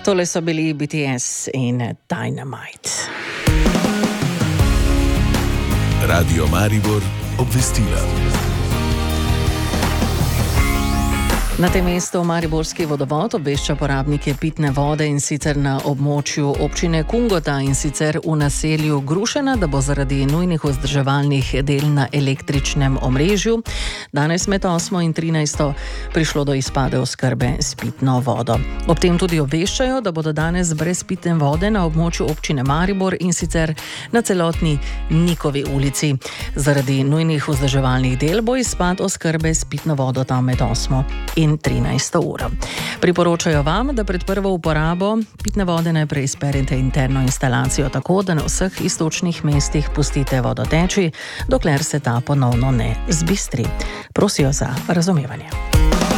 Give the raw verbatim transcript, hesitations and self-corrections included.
Tole so bili B T S in Dynamite. Radio Maribor obvestila. Na tem mestu Mariborski vodovod obvešča porabnike pitne vode, in sicer na območju občine Kungota, in sicer v naselju Grušena, da bo zaradi nujnih vzdrževalnih del na električnem omrežju danes med osmo in trinajsto prišlo do izpade oskrbe s pitno vodo. Ob tem tudi obveščajo, da bodo danes brez pitne vode na območju občine Maribor, in sicer na celotni Nikovi ulici. Zaradi nujnih vzdrževalnih del bo izpad oskrbe s pitno vodo tam med osmo in trinajsto uro. Priporočajo vam, da pred prvo uporabo pitne vode najprej izperite interno instalacijo tako, da na vseh iztočnih mestih pustite vodo teči, dokler se ta ponovno ne zbistri. Prosijo za razumevanje.